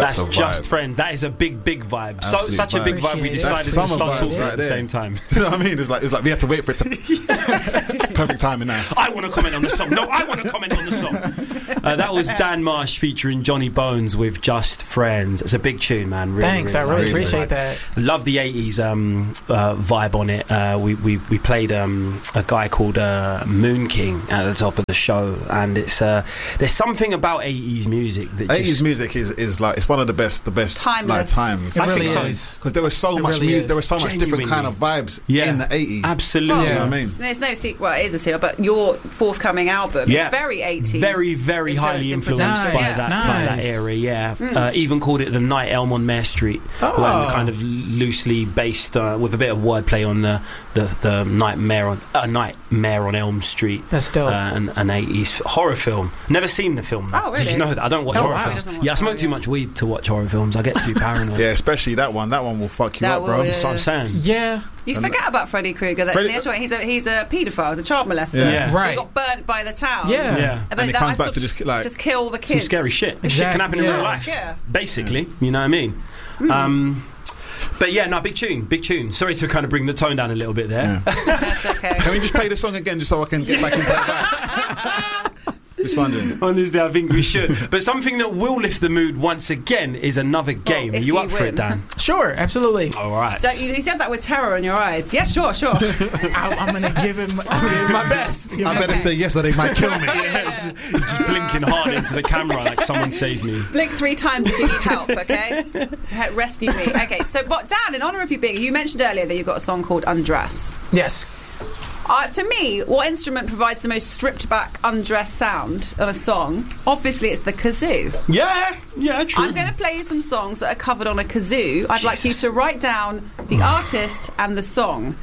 That's a vibe. Just Friends. That is a big vibe. Such a big vibe. We decided to start talking at the same time. You know what I mean? It's like we had to wait for it to perfect timing now. I want to comment on the song. No, I want to comment on the song. That was Dan Marsh featuring Johnny Bones with Just Friends. It's a big tune, man. Really, Thanks, I really appreciate that. Love the 80s vibe on it. We played a guy called Moon King at the top of the show, and it's there's something about 80s music that 80s music is like, it's one of the best timeless. like times. It I really think is. so. Because there was so much really music, is. there was so much different kind of vibes in the 80s. Absolutely. You know what I mean? There's no secret. Well, it is a secret, but your forthcoming album is very 80s. Very highly influenced by that era, even called it The Night Elm on Mare Street. Kind of loosely based with a bit of wordplay on the Nightmare on Elm Street. That's dope. An 80s horror film. Never seen the film though. Oh, really? Did you know that? I don't watch horror films. I smoke too much weed to watch horror films. I get too paranoid. Yeah, especially that one. That one will fuck you up, bro. That's what I'm saying. Yeah. You forget about Freddy Krueger. He's a paedophile, he's a child molester. Yeah. Right. He got burnt by the town. Yeah. And he comes back to just kill the kids. Some scary shit. This shit can happen in real life. Yeah. Basically, you know what I mean? But yeah, no, big tune. Sorry to kind of bring the tone down a little bit there. Yeah. That's okay. Can we just play the song again just so I can get back into that? Just wondering. Honestly, I think we should. But something that will lift the mood once again is another game. Are you up for it, Dan? Sure, absolutely. All right. You said that with terror in your eyes. Yeah, sure. I'm going to give him my best. I better say yes or they might kill me. Yes. He's just blinking hard into the camera like someone saved me. Blink 3 times if you need help, okay? Rescue me. Okay, so, but Dan, in honour of you mentioned earlier that you got a song called Undress. Yes. To me, what instrument provides the most stripped back undress sound on a song? Obviously, it's the kazoo. Yeah, true. I'm going to play you some songs that are covered on a kazoo. I'd like you to write down the artist and the song.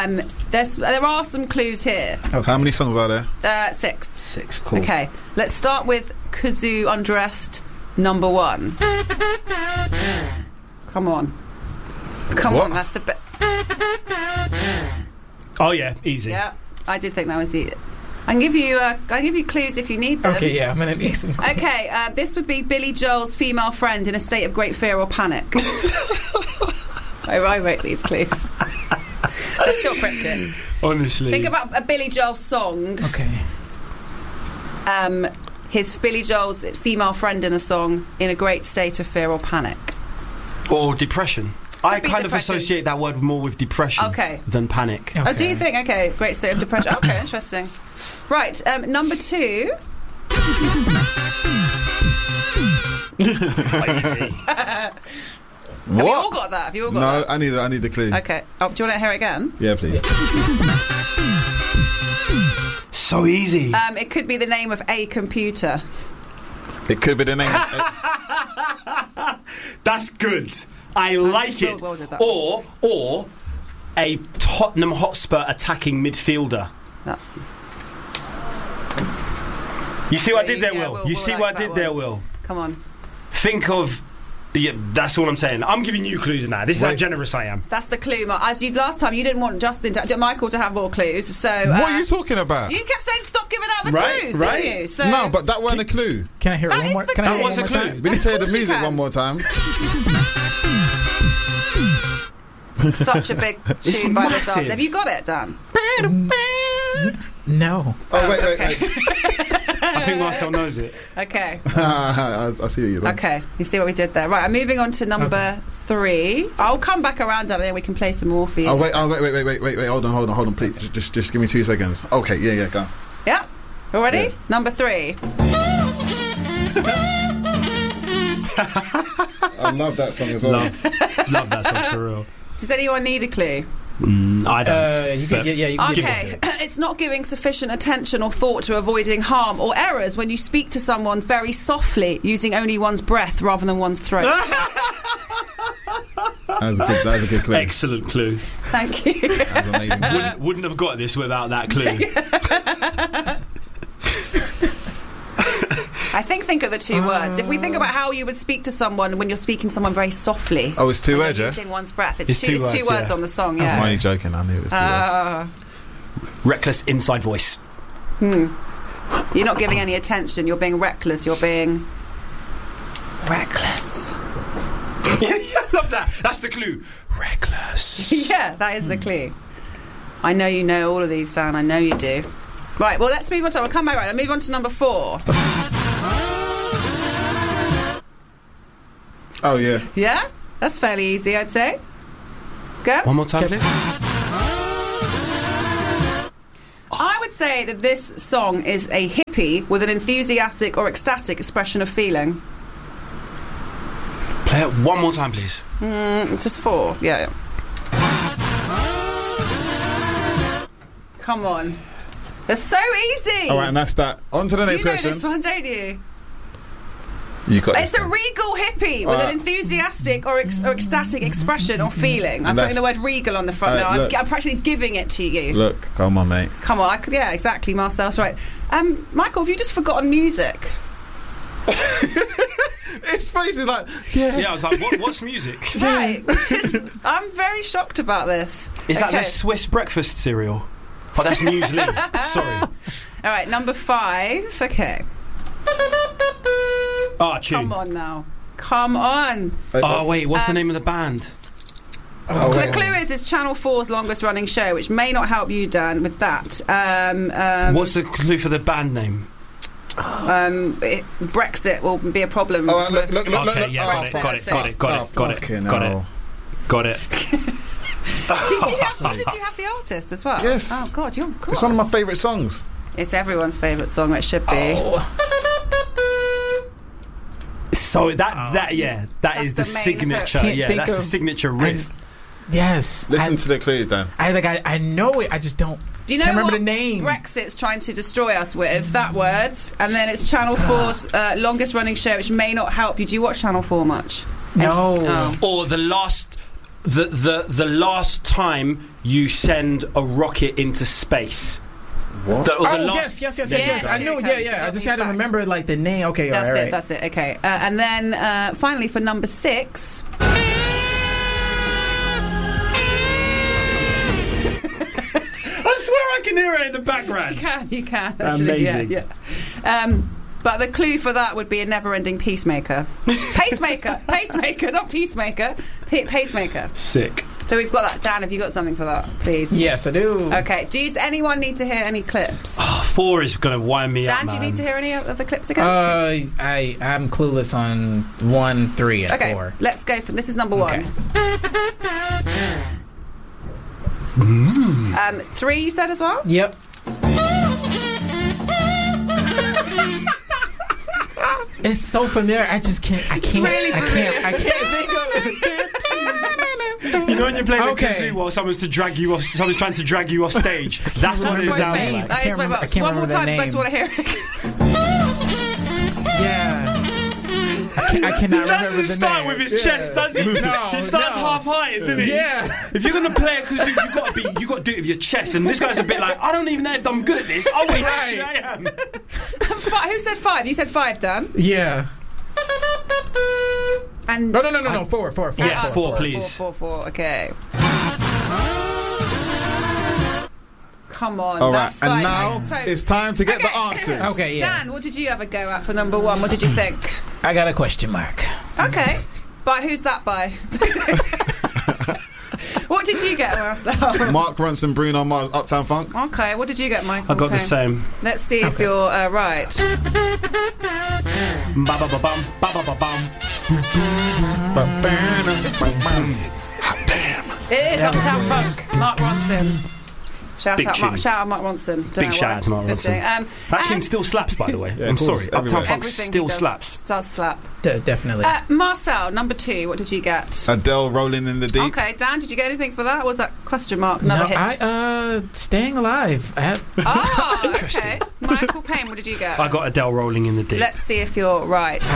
There are some clues here. Okay. How many songs are there? 6. 6, cool. Okay, let's start with kazoo undressed number 1. Come on, that's a bit. Oh yeah, easy. Yeah, I did think that was easy. I can give you clues if you need them. Okay, yeah, I'm gonna need some clues. Okay, this would be Billy Joel's female friend in a state of great fear or panic. I wrote these clues. They're still cryptic. Honestly. Think about a Billy Joel song. Okay. His Billy Joel's female friend in a song in a great state of fear or panic. Or depression. I kind of depression. associate that word more with depression than panic. Okay. Oh, do you think? Okay, great state of depression. Okay, interesting. Right, number 2. What? Have you all got that? Have you all got that? No, I need the clue. Okay. Oh, do you want to hear it again? Yeah, please. So easy. It could be the name of a computer. It could be the name. That's good. I like it. Well did that. Or a Tottenham Hotspur attacking midfielder. No. You see what I did there, Yeah, Will? Will You see likes what I that did one. there, Will? Come on. Think of... Yeah, that's all I'm saying. I'm giving you clues now. This is how generous I am. That's the clue. As you last time, you didn't want Michael to have more clues. So What are you talking about? you kept saying stop giving out the Right, clues, right. didn't you? So No, but that wasn't a clue. Can I hear it That one is more? the Can I hear clue. it one That more was a time? clue. We need to hear the course you music can. one more time. such a big tune by this massive. artist. Have you got it, Dan? No. Oh, wait. I think Marcel knows it. Okay. I see what you're doing. Okay. You see what we did there. Right, I'm moving on to number 3. I'll come back around, Dan, and then we can play some more for you. Oh, wait. Hold on, please. Just give me 2 seconds. Okay, yeah, go. Yeah? All ready? Yeah. Number 3. I love that song as well. Love that song for real. Does anyone need a clue? I don't. You can, you can give Okay, it. it's not giving sufficient attention or thought to avoiding harm or errors when you speak to someone very softly, using only one's breath rather than one's throat. That was a good clue. Excellent clue. Thank you. That was amazing. Wouldn't have got this without that clue. I think of the 2 words. If we think about how you would speak to someone when you're speaking to someone very softly. Oh, it's 2 words, yeah? Using one's breath. It's two it's 2 words, words yeah. on the song, I'm yeah. only joking. I knew it was 2 words. Reckless inside voice. You're not giving any attention. You're being reckless. You're being reckless. I love that. That's the clue. Reckless. Yeah, that is the clue. I know you know all of these, Dan. I know you do. Right, well, let's move on to... I'll come back right. I'll move on to number 4. Oh, yeah. Yeah? That's fairly easy, I'd say. Go. One more time, please. I would say that this song is a hippie with an enthusiastic or ecstatic expression of feeling. Play it one more time, please. Just 4, yeah. Come on. They're so easy. All right, and that's that. On to the next you know question. this one, don't you? You got It's this a one. regal hippie with an enthusiastic or ecstatic expression or feeling. I'm putting the word regal on the front now. I'm practically giving it to you. Look, come on, mate. Come on. Yeah, exactly, Marcel's right. Michael, have you just forgotten music? It's basically like, Yeah, I was like, what's music? Right. I'm very shocked about this. Is that the Swiss breakfast cereal? Oh, that's muesli. Sorry. All right, number 5. Okay. Oh, tune. Come on now. Come on. Oh, wait, what's the name of the band? The clue is it's Channel 4's longest running show, which may not help you, Dan, with that. What's the clue for the band name? Brexit will be a problem. Oh, look. Okay, yeah, got it. Did you have the artist as well? Yes. Oh, God, you're cool. It's one of my favourite songs. It's everyone's favourite song, it should be. So that is the the main signature. hook. Yeah, that's the signature riff. Yes. Listen to the clue, Dan. I know it. I just don't. Do you know can't remember what the name? Brexit's trying to destroy us with? That word. And then it's Channel 4's longest running show, which may not help you. Do you watch Channel 4 much? No. Oh. Or the last time you send a rocket into space. What? Yes. I know. Yeah. I just had to remember like the name. Okay, all right. That's it. Okay. And then finally for number 6. I swear I can hear it in the background. You can. Actually, Amazing. Yeah. But the clue for that would be a never-ending pacemaker. Pacemaker, not peacemaker. Pacemaker. Sick. So we've got that. Dan, have you got something for that, please? Yes, I do. Okay. Does anyone need to hear any clips? 4 is going to wind me up, Dan, do you need to hear any of the clips again? I'm clueless on 1, 3, and 4. Okay, let's go for this. Is number 1. Okay. 3 you said as well? Yep. It's so familiar. I can't think of it. You know when you're playing a kazoo while someone's trying to drag you off stage? That's what it sounds like. That is my vote. One more time, because I just want to hear it. Yeah. I cannot remember the name. He doesn't start with his chest, does he? No, he starts half-heighted, doesn't he? Yeah. If you're gonna play a kazoo, you got to do it with your chest. And this guy's a bit like, I don't even know if I'm good at this. Oh wait, actually I am. Who said 5? You said 5, Dan. Yeah. And No. 4. Yeah, 4, please. 4. Okay. Come on. All right, that's and like, now it's time to get the answers. Okay, yeah. Dan, what did you have a go at for number 1? What did you think? I got a question mark. Okay. By who's that by? What did you get, Marcel? Mark Ronson, Bruno Mars, Uptown Funk. Okay, what did you get, Michael? I got the same. Let's see if you're right. Ba-ba-ba-bum, ba-ba-ba-bum. It is Uptown Funk. Mark Ronson. Shout out Mark Ronson. Big shout out to Mark Ronson. That tune still slaps, by the way. Yeah, I'm of course, sorry. Uptown Funk Everything still he does slaps. Does slap. Definitely. Marcel, number 2. What did you get? Adele, Rolling in the Deep. Okay, Dan, did you get anything for that? Or was that question mark? Another hit. Staying Alive. Interesting. Okay. Michael Payne, what did you get? I got Adele, Rolling in the Deep. Let's see if you're right.